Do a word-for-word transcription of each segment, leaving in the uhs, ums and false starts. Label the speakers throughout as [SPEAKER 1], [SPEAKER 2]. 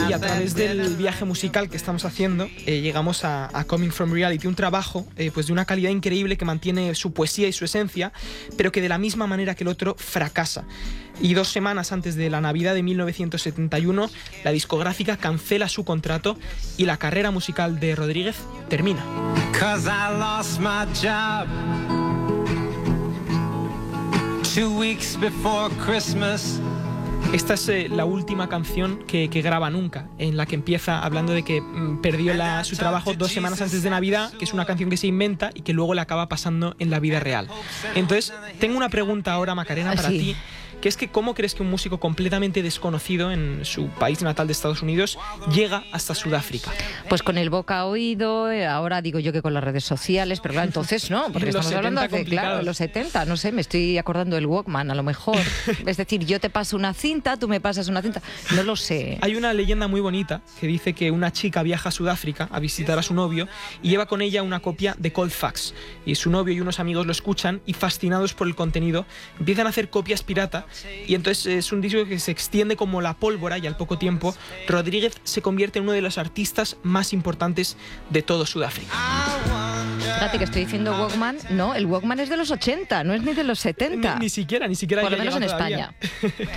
[SPEAKER 1] Y a través del viaje musical que estamos haciendo, eh, llegamos a, a Coming From Reality, un trabajo eh, pues de una calidad increíble que mantiene su poesía y su esencia, pero que de la misma manera que el otro fracasa. Y dos semanas antes de la Navidad de mil novecientos setenta y uno, la discográfica cancela su contrato y la carrera musical de Rodríguez termina. Two weeks before Christmas. Esta es eh, la última canción que, que graba nunca, en la que empieza hablando de que mm, perdió la, su trabajo dos semanas antes de Navidad, que es una canción que se inventa y que luego le acaba pasando en la vida real. Entonces, tengo una pregunta ahora, Macarena, para
[SPEAKER 2] sí.
[SPEAKER 1] ti, que es que ¿cómo crees que un músico completamente desconocido en su país natal de Estados Unidos llega hasta Sudáfrica?
[SPEAKER 2] Pues con el boca a oído, ahora digo yo que con las redes sociales, pero claro, entonces no, porque estamos hablando de, claro, de los setenta, no sé, me estoy acordando del Walkman a lo mejor. Es decir, yo te paso una cinta, tú me pasas una cinta, no lo sé.
[SPEAKER 1] Hay una leyenda muy bonita que dice que una chica viaja a Sudáfrica a visitar a su novio y lleva con ella una copia de Cold Fax. Y su novio y unos amigos lo escuchan y, fascinados por el contenido, empiezan a hacer copias pirata. Y entonces es un disco que se extiende como la pólvora y al poco tiempo Rodríguez se convierte en uno de los artistas más importantes de todo Sudáfrica.
[SPEAKER 2] Fíjate que estoy diciendo Walkman, no, el Walkman es de los ochenta, no es ni de los setenta.
[SPEAKER 1] Ni, ni siquiera, ni siquiera.
[SPEAKER 2] Por lo menos en
[SPEAKER 1] todavía.
[SPEAKER 2] España.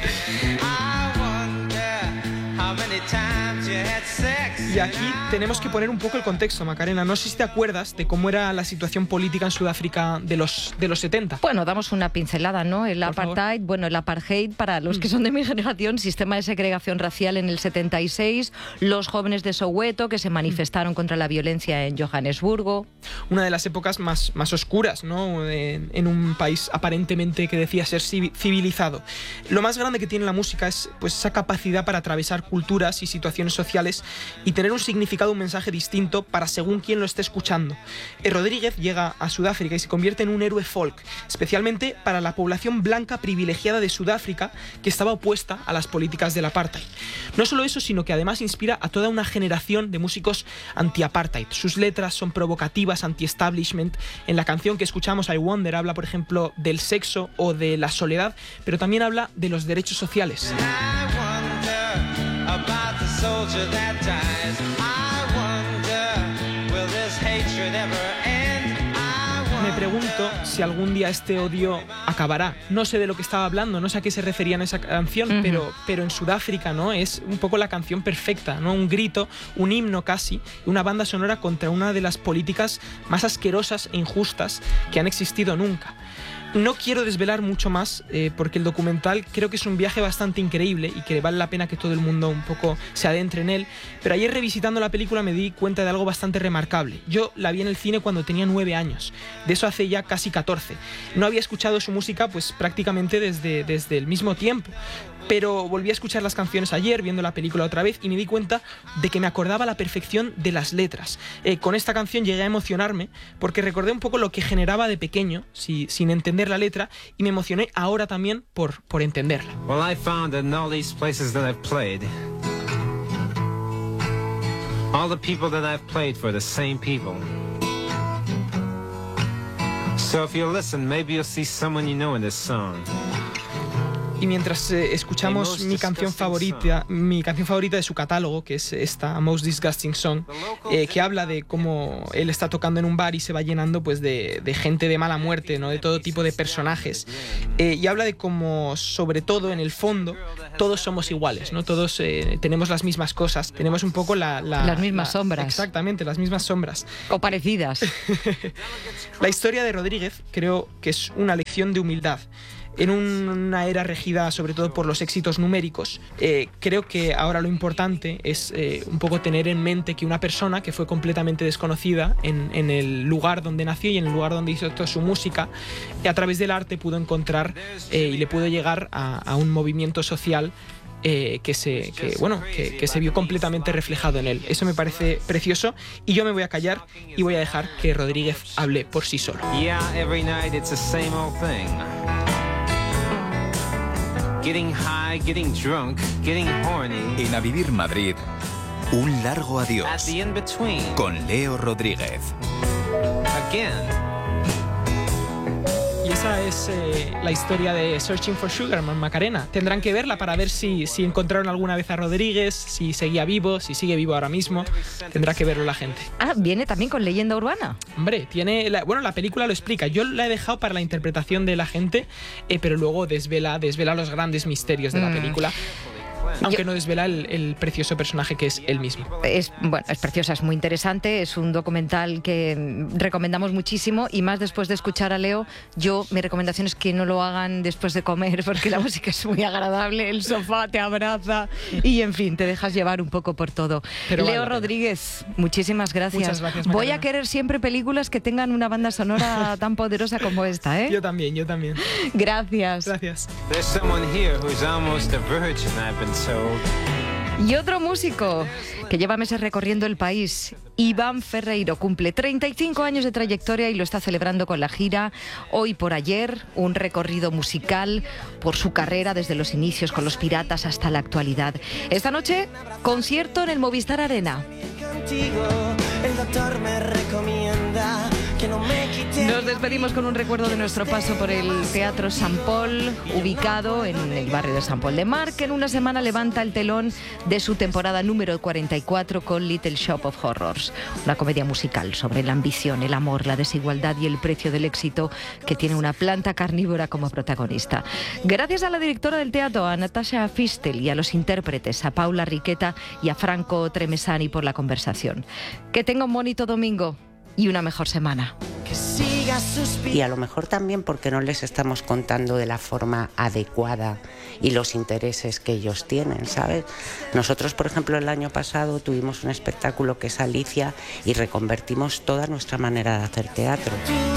[SPEAKER 1] Y aquí tenemos que poner un poco el contexto, Macarena. No sé si te acuerdas de cómo era la situación política en Sudáfrica de los, de los setenta.
[SPEAKER 2] Bueno, damos una pincelada, ¿no? El
[SPEAKER 1] Por
[SPEAKER 2] apartheid,
[SPEAKER 1] favor.
[SPEAKER 2] bueno, el apartheid, para los que son de mi generación, sistema de segregación racial en el setenta y seis, los jóvenes de Soweto que se manifestaron contra la violencia en Johannesburgo.
[SPEAKER 1] Una de las épocas más, más oscuras, ¿no? En, en un país aparentemente que decía ser civilizado. Lo más grande que tiene la música es pues esa capacidad para atravesar culturas y situaciones sociales y tener un significado, un mensaje distinto para según quien lo esté escuchando. Eh, Rodríguez llega a Sudáfrica y se convierte en un héroe folk, especialmente para la población blanca privilegiada de Sudáfrica que estaba opuesta a las políticas del apartheid. No solo eso, sino que además inspira a toda una generación de músicos anti-apartheid. Sus letras son provocativas, anti-establishment. En la canción que escuchamos, I Wonder, habla, por ejemplo, del sexo o de la soledad, pero también habla de los derechos sociales. Me pregunto si algún día este odio acabará. No sé de lo que estaba hablando, no sé a qué se refería en esa canción, uh-huh. pero, pero en Sudáfrica, ¿no? Es un poco la canción perfecta, ¿no? Un grito, un himno casi, una banda sonora contra una de las políticas más asquerosas e injustas que han existido nunca. No quiero desvelar mucho más eh, porque el documental creo que es un viaje bastante increíble y que vale la pena que todo el mundo un poco se adentre en él, pero ayer revisitando la película me di cuenta de algo bastante remarcable. Yo la vi en el cine cuando tenía nueve años, de eso hace ya casi catorce. No había escuchado su música pues prácticamente desde, desde el mismo tiempo, pero volví a escuchar las canciones ayer viendo la película otra vez y me di cuenta de que me acordaba a la perfección de las letras. Eh, con esta canción llegué a emocionarme porque recordé un poco lo que generaba de pequeño si, sin entender la letra y me emocioné ahora también por, por entenderla.
[SPEAKER 3] Well, I found that in all these places that I've played, all the people that I've played for, the same people. So if you listen, maybe you'll see someone you know in this song.
[SPEAKER 1] Y mientras eh, escuchamos mi canción favorita, mi canción favorita de su catálogo, que es esta Most Disgusting Song, eh, que habla de cómo él está tocando en un bar y se va llenando pues de, de gente de mala muerte, ¿no? De todo tipo de personajes, eh, y habla de cómo, sobre todo en el fondo, todos somos iguales, ¿no? Todos eh, tenemos las mismas cosas, tenemos un poco la, la
[SPEAKER 2] las mismas
[SPEAKER 1] la,
[SPEAKER 2] sombras.
[SPEAKER 1] Exactamente, las mismas sombras.
[SPEAKER 2] O parecidas.
[SPEAKER 1] La historia de Rodríguez creo que es una lección de humildad. En una era regida sobre todo por los éxitos numéricos, eh, creo que ahora lo importante es eh, un poco tener en mente que una persona que fue completamente desconocida en, en el lugar donde nació y en el lugar donde hizo toda su música, a través del arte pudo encontrar eh, y le pudo llegar a, a un movimiento social Eh, que, se, que, bueno, que, que se vio completamente reflejado en él. Eso me parece precioso y yo me voy a callar y voy a dejar que Rodríguez hable por sí solo.
[SPEAKER 3] Yeah, every night it's the same old thing. Getting high, getting drunk, getting horny.
[SPEAKER 4] En A Vivir Madrid, un largo adiós.
[SPEAKER 3] At the in-between.
[SPEAKER 4] Con Leo Rodríguez.
[SPEAKER 3] Again.
[SPEAKER 1] Y es Esa es eh, la historia de Searching for Sugar, Macarena. Tendrán que verla para ver si, si encontraron alguna vez a Rodríguez, si seguía vivo, si sigue vivo ahora mismo. Tendrá que verlo la gente.
[SPEAKER 2] Ah, viene también con leyenda urbana.
[SPEAKER 1] Hombre, tiene la, bueno, la película lo explica. Yo la he dejado para la interpretación de la gente, eh, pero luego desvela, desvela los grandes misterios de la película. Aunque Yo, no desvela el, el precioso personaje que es él mismo.
[SPEAKER 2] Es, bueno, es preciosa, es muy interesante, es un documental que recomendamos muchísimo, y más después de escuchar a Leo. Yo, mi recomendación es que no lo hagan después de comer, porque la música es muy agradable, el sofá te abraza y, en fin, te dejas llevar un poco por todo. Pero Leo vale, Rodríguez, muchísimas gracias.
[SPEAKER 1] Muchas gracias,
[SPEAKER 2] Voy a querer siempre películas que tengan una banda sonora tan poderosa como esta, ¿eh?
[SPEAKER 1] Yo también, yo también.
[SPEAKER 2] Gracias.
[SPEAKER 1] Gracias.
[SPEAKER 3] There's someone here who's almost a virgin, I've been told.
[SPEAKER 2] Y otro músico que lleva meses recorriendo el país, Iván Ferreiro, cumple treinta y cinco años de trayectoria y lo está celebrando con la gira Hoy por Ayer, un recorrido musical por su carrera desde los inicios con Los Piratas hasta la actualidad. Esta noche, concierto en el Movistar Arena.
[SPEAKER 5] El doctor me recomienda que no me quite.
[SPEAKER 2] Nos despedimos con un recuerdo de nuestro paso por el Teatro Sant Pol, ubicado en el barrio de Sant Pol de Mar, que en una semana levanta el telón de su temporada número cuarenta y cuatro con Little Shop of Horrors, una comedia musical sobre la ambición, el amor, la desigualdad y el precio del éxito, que tiene una planta carnívora como protagonista. Gracias a la directora del teatro, a Natasha Fistel, y a los intérpretes, a Paula Riqueta y a Franco Tremesani, por la conversación. Que tenga un bonito domingo y una mejor semana.
[SPEAKER 6] Y a lo mejor también porque no les estamos contando de la forma adecuada y los intereses que ellos tienen, ¿sabes? Nosotros, por ejemplo, el año pasado tuvimos un espectáculo que es Alicia y reconvertimos toda nuestra manera de hacer teatro.